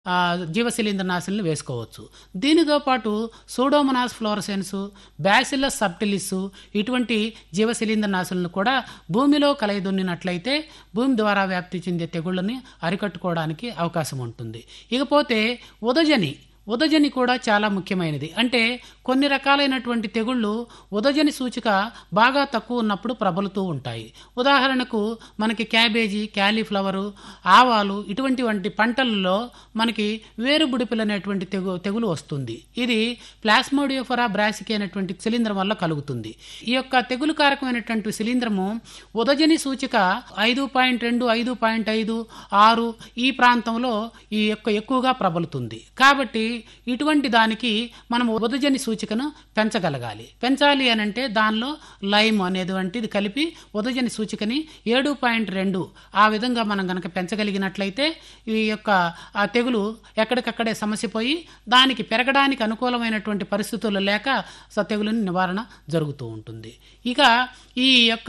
జీవశిలీంద్రనాశినిని వేసుకోవచ్చు. దీనితో పాటు సూడోమోనాస్ ఫ్లోరసెన్స్, బ్యాసిల్లస్ సబ్టిలిస్ ఇటువంటి జీవశిలీంద్రనాశులను కూడా భూమిలో కలయిదున్నినట్లయితే భూమి ద్వారా వ్యాప్తి చెందే తెగుళ్ళని అరికట్టుకోవడానికి అవకాశం ఉంటుంది. ఇకపోతే ఉదజని కూడా చాలా ముఖ్యమైనది. అంటే కొన్ని రకాలైనటువంటి తెగుళ్ళు ఉదజని సూచిక బాగా తక్కువ ఉన్నప్పుడు ప్రబలుతూ ఉంటాయి. ఉదాహరణకు మనకి క్యాబేజీ, క్యాలీఫ్లవరు, ఆవాలు ఇటువంటి పంటలలో మనకి వేరుబుడిపిల్ అనేటువంటి తెగులు వస్తుంది. ఇది ప్లాస్మోడియోఫోరా బ్రాసికే అనేటువంటి శిలీంధ్రం వల్ల కలుగుతుంది. ఈ యొక్క తెగులు కారకమైనటువంటి శిలీంధ్రము ఉదజని సూచిక 5.2, 5.5, 6 ఈ ప్రాంతంలో ఎక్కువగా ప్రబలుతుంది. కాబట్టి ఇటువంటి దానికి మనం ఉదజని సూచికను పెంచాలి అనంటే దానిలో లైమ్ అనేటువంటిది కలిపి ఉదజని సూచికని 7.2 ఆ విధంగా మనం గనక పెంచగలిగినట్లయితే ఈ యొక్క ఆ తెగులు ఎక్కడికక్కడే సమస్యపోయి దానికి పెరగడానికి అనుకూలమైనటువంటి పరిస్థితులు లేక తెగులుని నివారణ జరుగుతూ ఉంటుంది. ఇక ఈ యొక్క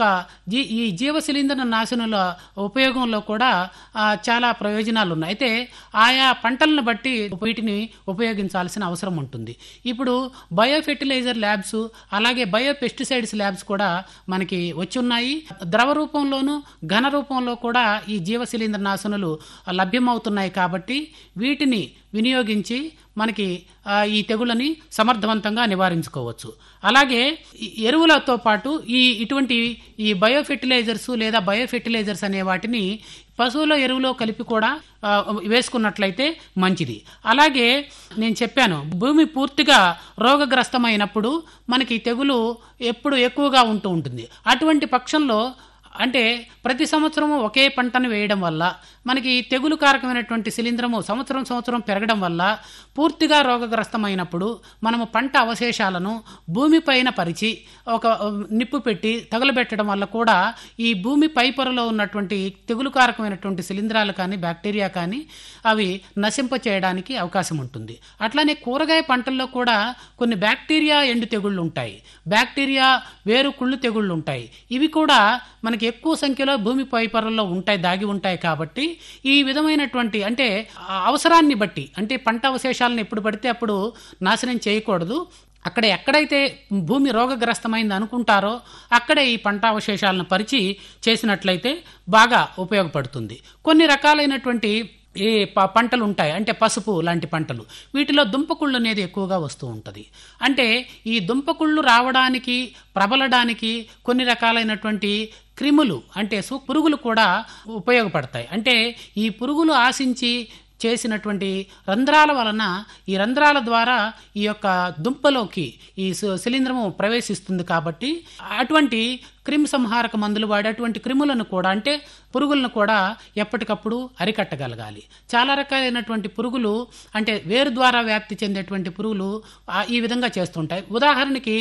ఈ జీవశిలీంద్ర నాశనుల ఉపయోగంలో కూడా చాలా ప్రయోజనాలు ఉన్నాయి. అయితే ఆయా పంటలను బట్టి వీటిని ఉపయోగించాల్సిన అవసరం ఉంటుంది. ఇప్పుడు బయోఫెర్టిలైజర్ ల్యాబ్స్ అలాగే బయోపెస్టిసైడ్స్ ల్యాబ్స్ కూడా మనకి వచ్చి ఉన్నాయి. ద్రవ రూపంలోను ఘన రూపంలో కూడా ఈ జీవశిలీంద్ర నాశనులు లభ్యమవుతున్నాయి. కాబట్టి వీటిని వినియోగించి మనకి ఈ తెగుళ్ళని సమర్థవంతంగా నివారించుకోవచ్చు. అలాగే ఎరువులతో పాటు ఇటువంటి బయోఫెర్టిలైజర్స్ లేదా బయోఫెర్టిలైజర్స్ అనే వాటిని పశువుల ఎరువులో కలిపి కూడా వేసుకున్నట్లయితే మంచిది. అలాగే నేను చెప్పాను, భూమి పూర్తిగా రోగగ్రస్తమైనప్పుడు మనకి తెగులు ఎప్పుడు ఎక్కువగా ఉంటూ ఉంటుంది. అటువంటి పక్షంలో అంటే ప్రతి సంవత్సరము ఒకే పంటను వేయడం వల్ల మనకి తెగులు కారకమైనటువంటి శిలీంధ్రము సంవత్సరం పెరగడం వల్ల పూర్తిగా రోగగ్రస్తమైనప్పుడు మనము పంట అవశేషాలను భూమిపైన పరిచి ఒక నిప్పు పెట్టి తగులబెట్టడం వల్ల కూడా ఈ భూమి పై పొరలో ఉన్నటువంటి తెగులు కారకమైనటువంటి శిలీంధ్రాలు కానీ బ్యాక్టీరియా కానీ అవి నశింప చేయడానికి అవకాశం ఉంటుంది. అట్లానే కూరగాయ పంటల్లో కూడా కొన్ని బ్యాక్టీరియా ఎండు తెగుళ్ళు ఉంటాయి, బ్యాక్టీరియా వేరు కుళ్ళు తెగుళ్ళు ఉంటాయి. ఇవి కూడా మనకి ఎక్కువ సంఖ్యలో భూమి పై పొరల్లో దాగి ఉంటాయి. కాబట్టి ఈ విధమైనటువంటి అంటే అవసరాన్ని బట్టి అంటే పంట అవశేషాలను ఎప్పుడు పడితే అప్పుడు నాశనం చేయకూడదు. ఎక్కడైతే భూమి రోగగ్రస్తమైంది అనుకుంటారో అక్కడే ఈ పంట అవశేషాలను పరిచి చేసినట్లయితే బాగా ఉపయోగపడుతుంది. కొన్ని రకాలైనటువంటి ఏ పంటలు ఉంటాయి అంటే పసుపు లాంటి పంటలు, వీటిలో దుంపకుళ్ళు అనేది ఎక్కువగా వస్తూ ఉంటుంది. అంటే ఈ దుంపకుళ్ళు రావడానికి ప్రబలడానికి కొన్ని రకాలైనటువంటి క్రిములు అంటే పురుగులు కూడా ఉపయోగపడతాయి. అంటే ఈ పురుగులు ఆశించి చేసినటువంటి రంధ్రాల వలన ఈ రంధ్రాల ద్వారా ఈ యొక్క దుంపలోకి ఈ శిలీంధ్రము ప్రవేశిస్తుంది. కాబట్టి అటువంటి క్రిమి సంహారక మందులు వాడి అటువంటి క్రిములను కూడా అంటే పురుగులను కూడా ఎప్పటికప్పుడు అరికట్టగలగాలి. చాలా రకాలైనటువంటి పురుగులు అంటే వేరు ద్వారా వ్యాప్తి చెందేటువంటి పురుగులు ఈ విధంగా చేస్తుంటాయి. ఉదాహరణకి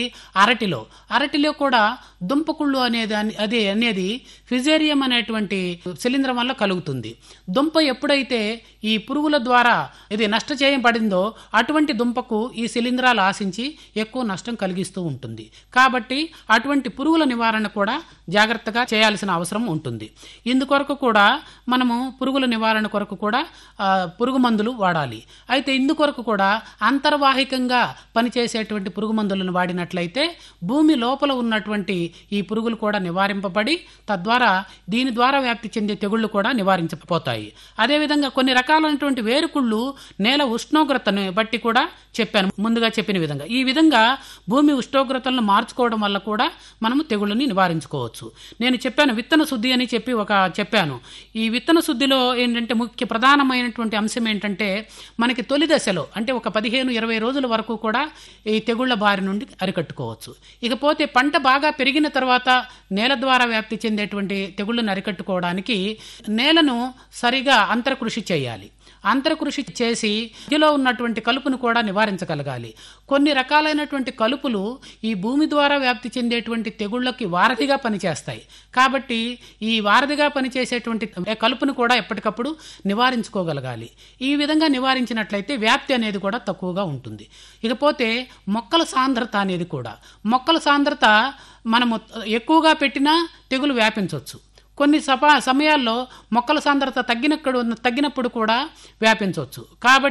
అరటిలో కూడా దుంపకుళ్ళు అనేది ఫిజేరియం అనేటువంటి శిలీంధ్రం వల్ల కలుగుతుంది. దుంప ఎప్పుడైతే ఈ పురుగుల ద్వారా ఇది నష్ట చేయబడిందో అటువంటి దుంపకు ఈ శిలీంధ్రాలు ఆశించి ఎక్కువ నష్టం కలిగిస్తూ ఉంటుంది. కాబట్టి అటువంటి పురుగుల నివారణ కూడా జాగ్రత్తగా చేయాల్సిన అవసరం ఉంటుంది. ఇందుకొరకు కూడా మనము పురుగుల నివారణ కొరకు కూడా పురుగు మందులు వాడాలి. అయితే ఇందుకొరకు కూడా అంతర్వాహికంగా పనిచేసేటువంటి పురుగు మందులను వాడినట్లయితే భూమి లోపల ఉన్నటువంటి ఈ పురుగులు కూడా నివారింపబడి తద్వారా దీని ద్వారా వ్యాప్తి చెందే తెగుళ్లు కూడా నివారించకపోతాయి. అదేవిధంగా కొన్ని రకాలైనటువంటి వేరుకుళ్ళు నేల ఉష్ణోగ్రతను బట్టి కూడా ముందుగా చెప్పిన విధంగా ఈ విధంగా భూమి ఉష్ణోగ్రతలను మార్చుకోవడం వల్ల కూడా మనము తెగుళ్ళని నివారించుకోవచ్చు. నేను చెప్పాను విత్తన శుద్ధి అని చెప్పాను. ఈ విత్తన శుద్ధిలో ఏంటంటే ప్రధానమైనటువంటి అంశం ఏంటంటే మనకి తొలి దశలో అంటే ఒక 15-20 రోజుల వరకు కూడా ఈ తెగుళ్ల బారి నుండి అరికట్టుకోవచ్చు. ఇకపోతే పంట బాగా పెరిగిన తర్వాత నేల ద్వారా వ్యాప్తి చెందేటువంటి తెగుళ్లను అరికట్టుకోవడానికి నేలను సరిగా అంతర్కృషి చేయాలి. అంతర్కృషి చేసి మధ్యలో ఉన్నటువంటి కలుపును కూడా నివారించగలగాలి. కొన్ని రకాలైనటువంటి కలుపులు ఈ భూమి ద్వారా వ్యాప్తి చెందేటువంటి తెగుళ్లకి వారధిగా పనిచేస్తాయి. కాబట్టి ఈ వారధిగా పనిచేసేటువంటి కలుపును కూడా ఎప్పటికప్పుడు నివారించుకోగలగాలి. ఈ విధంగా నివారించినట్లయితే వ్యాప్తి అనేది కూడా తక్కువగా ఉంటుంది. ఇకపోతే మొక్కల సాంద్రత అనేది కూడా మొక్కల సాంద్రత మనము ఎక్కువగా పెట్టినా తెగులు వ్యాపించవచ్చు. కొన్ని సమయాల్లో మొక్కల సాంద్రత తగ్గినప్పుడు కూడా వ్యాపించవచ్చు. కాబట్టి